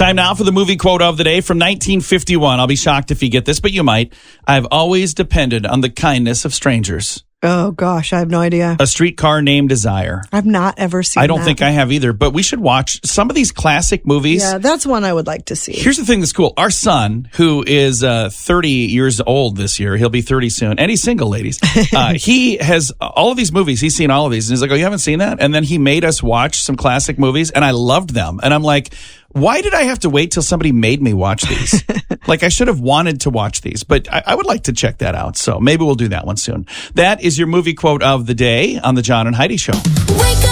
Time now for the movie quote of the day from 1951. I'll be shocked if you get this, but you might. I've always depended on the kindness of strangers. Oh, gosh, I have no idea. A Streetcar Named Desire. I've not ever seen that. I don't think I have either, but we should watch some of these classic movies. Yeah, that's one I would like to see. Here's the thing that's cool. Our son, who is 30 years old this year, he'll be 30 soon, and he's single, ladies. He has all of these movies. He's seen all of these, and he's like, oh, you haven't seen that? And then he made us watch some classic movies, and I loved them. And I'm like, why did I have to wait till somebody made me watch these? Like, I should have wanted to watch these, but I would like to check that out. So maybe we'll do that one soon. That is your movie quote of the day on the John and Heidi Show. Wake up.